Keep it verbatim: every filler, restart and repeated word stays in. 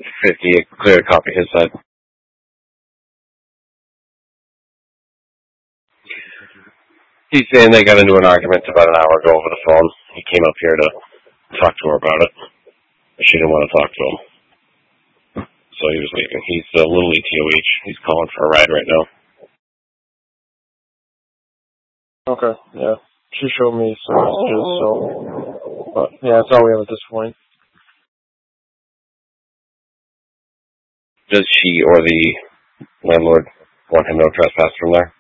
fifty, clear a copy his side. He's saying they got into an argument about an hour ago over the phone. He came up here to talk to her about it. But she didn't want to talk to him. So he was leaving. He's a little E T O H. He's calling for a ride right now. Okay, yeah. She showed me some messages, so... But, yeah, that's all we have at this point. Does she or the landlord want him no trespass from there?